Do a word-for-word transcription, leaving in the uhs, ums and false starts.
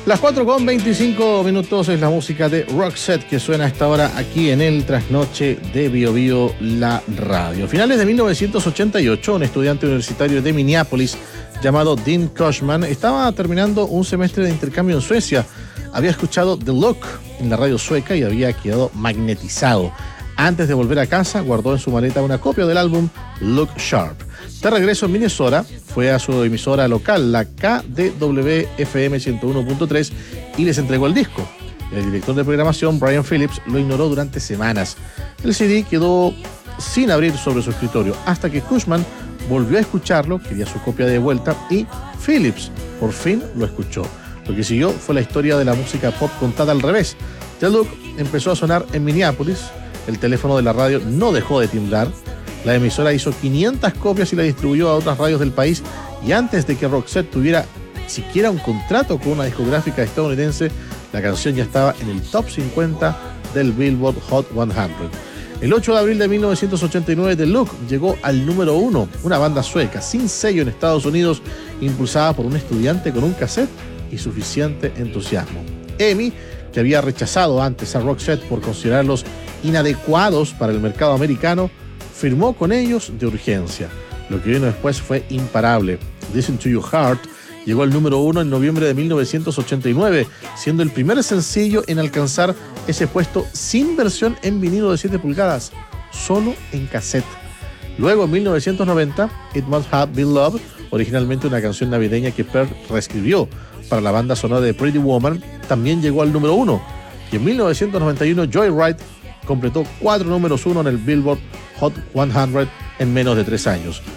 Las cuatro con veinticinco minutos es la música de Roxette que suena a esta hora aquí en el Trasnoche de Bio Bio, la radio. Finales de mil novecientos ochenta y ocho, un estudiante universitario de Minneapolis llamado Dean Cushman estaba terminando un semestre de intercambio en Suecia. Había escuchado The Look en la radio sueca y había quedado magnetizado. Antes de volver a casa, guardó en su maleta una copia del álbum Look Sharp. De regreso en Minnesota, fue a su emisora local, la K D W F M ciento uno punto tres, y les entregó el disco. El director de programación, Brian Phillips, lo ignoró durante semanas. El C D quedó sin abrir sobre su escritorio, hasta que Cushman volvió a escucharlo, quería su copia de vuelta, y Phillips por fin lo escuchó. Lo que siguió fue la historia de la música pop contada al revés. The Look empezó a sonar en Minneapolis, el teléfono de la radio no dejó de timbrar, la emisora hizo quinientas copias y la distribuyó a otras radios del país, y antes de que Roxette tuviera siquiera un contrato con una discográfica estadounidense, la canción ya estaba en el top cincuenta del Billboard Hot cien. El ocho de abril de mil novecientos ochenta y nueve, The Look llegó al número uno, una banda sueca sin sello en Estados Unidos, impulsada por un estudiante con un cassette y suficiente entusiasmo. EMI, que había rechazado antes a Roxette por considerarlos inadecuados para el mercado americano, firmó con ellos de urgencia. Lo que vino después fue imparable. Listen to Your Heart llegó al número uno en noviembre de mil novecientos ochenta y nueve, siendo el primer sencillo en alcanzar ese puesto sin versión en vinilo de siete pulgadas, solo en cassette. Luego, en mil novecientos noventa, It Must Have Been Love, originalmente una canción navideña que Pearl reescribió para la banda sonora de Pretty Woman, también llegó al número uno. Y en mil novecientos noventa y uno, Joyride completó cuatro números uno en el Billboard Hot cien en menos de tres años.